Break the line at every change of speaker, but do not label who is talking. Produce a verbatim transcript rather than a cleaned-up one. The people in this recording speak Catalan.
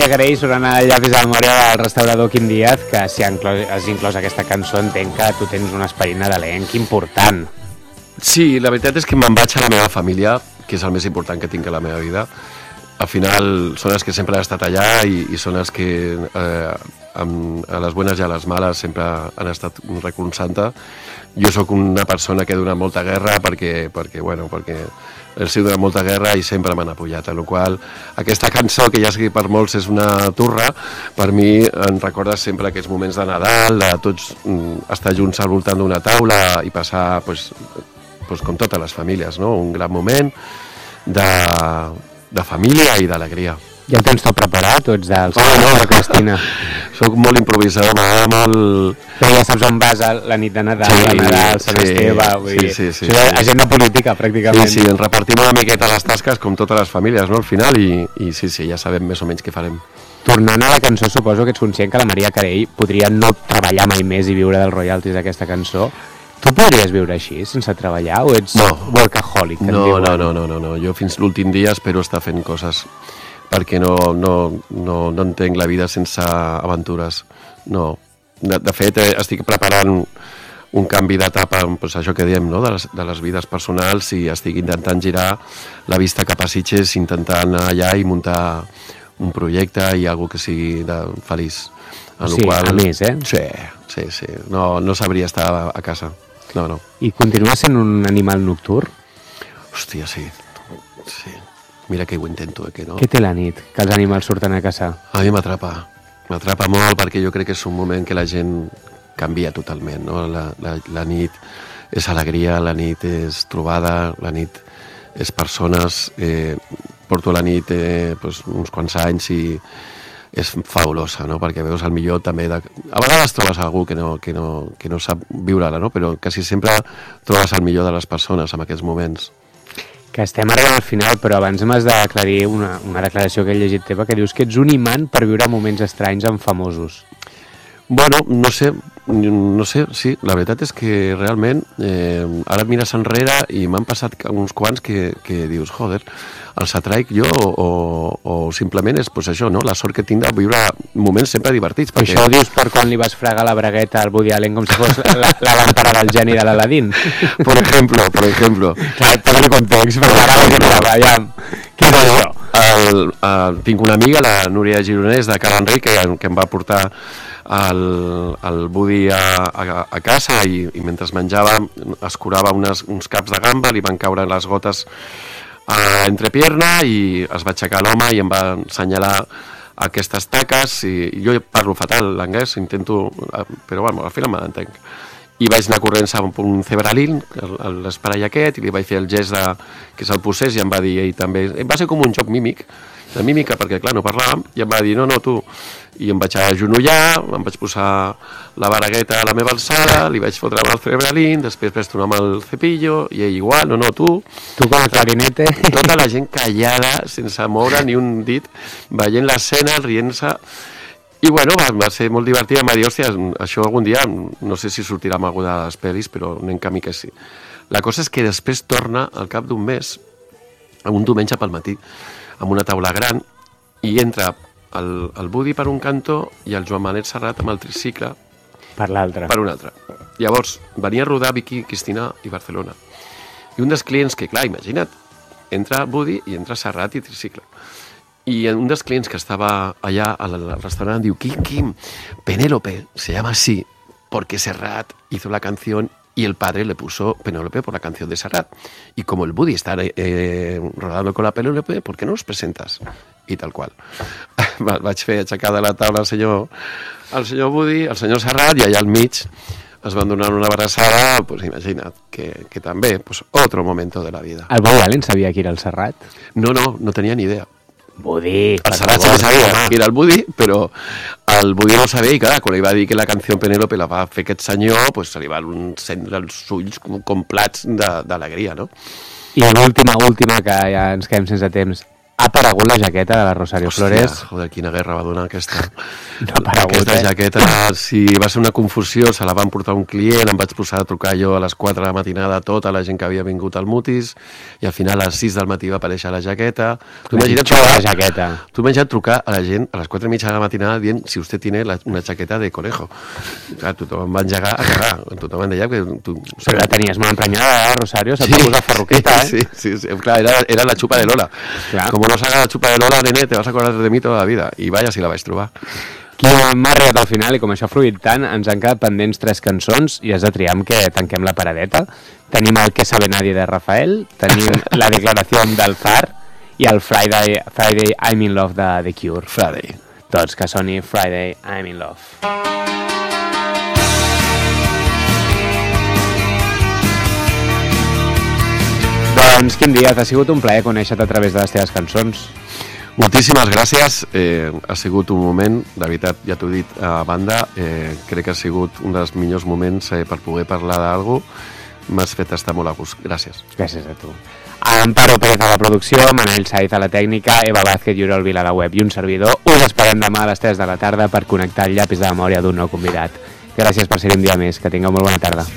Maria Carey sonant a llapis de memòria del restaurador Quim Díaz, que si has inclòs aquesta cançó entenc que tu tens un esperit nadalenc important.
Sí, la veritat és que me'n vaig a la meva família, que és el més important que tinc a la meva vida. Al final són els que sempre han estat allà i, i són els que eh, amb, a les bones i a les males sempre han estat recolzant-te. Jo sóc una persona que ha donat molta guerra perquè, perquè, bueno, perquè els he donat molta guerra i sempre m'han apoyat, amb la qual aquesta cançó, que ja sé que per molts és una turra, per mi em recorda sempre aquests moments de Nadal, de tots mm, estar junts al voltant d'una taula i passar, pues, pues, com totes les famílies, no? Un gran moment de, de família i d'alegria.
Ja el tens tot preparat o ets dels... Oh, no, la Cristina.
Soc molt improvisador, m'agrada molt...
Però ja saps on vas la nit de Nadal, sí, la Nadal, Sant sí, Esteve... Vull dir, sí, sí, sí, sí. Agenda política, pràcticament.
Sí, sí, ens repartim una miqueta les tasques com totes les famílies, no?, al final, i, i sí, sí, ja sabem més o menys què farem.
Tornant a la cançó, suposo que ets conscient que la Maria Carey podria no treballar mai més i viure dels royalties d'aquesta cançó. Tu podries viure així, sense treballar, o ets
no.
workaholic?
No, no, no, no, no, no, jo fins l'últim dia espero estar fent coses, perquè no, no, no, no entenc la vida sense aventures, no. De, de fet, estic preparant un, un canvi d'etapa, pues això que diem, no?, de, les, de les vides personals, i estic intentant girar la vista cap a Sitges, intentant anar allà i muntar un projecte i alguna que sigui de, feliç.
En sí, qual, a més, eh?
Sí, sí, sí. No, no sabria estar a, a casa. No, no.
I continua sent un animal nocturn?
Hòstia, sí. Sí. Mira que ho intento, eh, que no.
Què té la nit, que els animals surten a caçar?
A mi m'atrapa. M'atrapa molt perquè jo crec que és un moment que la gent canvia totalment, no? La, la, la nit és alegria, la nit és trobada, la nit és persones. Eh, porto la nit eh, pues, uns quants anys i és fabulosa, no?, perquè veus el millor també de... A vegades trobes algú que no, que no, que no sap viure-la, no?, però quasi sempre trobes el millor de les persones en aquests moments.
Que estem arribant al final, però abans m'has d'aclarir una, una declaració que he llegit teva, que dius que ets un imant per viure moments estranys amb famosos.
Bueno, no sé, no sé, sí, la veritat és que realment eh, ara et mires enrere i m'han passat uns quants que, que dius, joder, els atraic jo o, o, o simplement és pues, això, no?, la sort que tinc de viure moments sempre divertits.
Perquè... Això ho dius per quan li vas fregar la bragueta al Woody Allen com si fos la, la làmpara del geni de l'Aladín?
Por ejemplo, por ejemplo.
Clar, tot el context, però ara la gent la ja... Què és això?
El, el, tinc una amiga, la Núria Gironès, de Cal Enric, que, que em va portar el, el Woody a, a, a casa i, i mentre menjava escurava unes, uns caps de gamba, li van caure les gotes a entrepierna i es va aixecar l'home i em va assenyalar aquestes taques i jo parlo fatal l'anglès, intento, però bueno, al final m'entenc. I vaig anar corrents amb un Cebralin, l'espai aquest, i li vaig fer el gest de, que se'l posés i em va dir ell també, va ser com un joc mímic, de mímica, perquè clar, no parlàvem, i em va dir, no, no, tu, i em vaig agenollar, em vaig posar la baragueta a la meva alçada, li vaig fotre amb el Cebralin, després vaig tornar amb el cepillo, i ell igual, no, no, tu.
Tu com el clarinete.
Tota la gent callada, sense moure ni un dit, veient l'escena, rient-se, i bueno, va, va ser molt divertit, em va dir, hòstia, això algun dia, no sé si sortirà amb alguna de les pel·lis, però anem camí que sí. La cosa és que després torna, al cap d'un mes, un diumenge pel matí, amb una taula gran, i entra el, el Woody per un cantó i el Joan Manet Serrat amb el tricicle
per l'altre.
Per un altre. Llavors, venia a rodar Vicky, Cristina i Barcelona. I un dels clients, que clar, imagina't, entra Woody i entra Serrat i tricicle. I un dels clients que estava allà al, al restaurant diu, Quim, Quim, Penélope se llama así porque Serrat hizo la canción y el padre le puso Penélope por la canción de Serrat. Y como el Woody está eh, rodando con la Penélope, ¿por qué no los presentas? I tal qual. Vaig fer aixecar de la taula al senyor, al senyor Woody, al senyor Serrat, i allà al mig es van donar una abraçada, pues imagina't, que, que també, pues otro momento de la vida.
El Woody Allen sabia qui era el Serrat?
No, no, no tenia ni idea.
Woody,
el Serrat se sabia que era el Woody, però el Woody no sabia, i clar, quan li va dir que la canció Penélope la va fer aquest senyor, pues se li van encendre els ulls com, com plats d'alegria, no?
I l'última, última, que ja ens quedem sense temps, ha aparegut la jaqueta de la Rosario
Hòstia,
Flores.
Joder, quina guerra va donar aquesta.
No ha aparegut,
aquesta
eh?
jaqueta, si va ser una confusió, se la van portar un client, em vaig posar a trucar jo a les quatre de la matinada a tota la gent que havia vingut al Mutis, i al final a les sis del matí va aparèixer la jaqueta. Tu imagina't trucar,
la jaqueta.
Tu imagina't trucar a la gent a les quatre i mitja de la matinada dient si usted tiene la, una jaqueta de conejo. Clar, tothom em va engegar a cagar. Tothom em deia que... Tu,
Però la tenies molt emprenyada, eh, Rosario? Se't sí, va posar ferruqueta, eh?
Sí, sí, sí. Clar, era, era la xupa de Lola. Clar. Como no salga la xupa de Lola, nene, te vas a acordar de mi toda la vida. I vaya si la vaig trobar.
Qui m'ha arribat al final, i com això ha fluït tant, ens han quedat pendents tres cançons i has de triar amb què tanquem la paradeta. Tenim el Que sabe nadie de Rafael, tenim la declaració del Far i el Friday, Friday I'm in Love de The Cure.
Friday.
Tots, que soni Friday I'm in Love. Doncs, Quim Díaz, ha sigut un plaer conèixer-te a través de les teves cançons.
Moltíssimes gràcies, eh, ha sigut un moment, de veritat, ja t'ho he dit a banda, eh, crec que ha sigut un dels millors moments eh, per poder parlar d'algú, m'has fet estar molt a gust, gràcies.
Gràcies a tu. Amparo Pérez a la producció, Manel Saiz a la tècnica, Eva Vázquez i Oriol Vila a la web i un servidor. Us esperem demà a les tres de la tarda per connectar el llapis de memòria d'un nou convidat. Gràcies per ser un dia més, que tingueu molt bona tarda.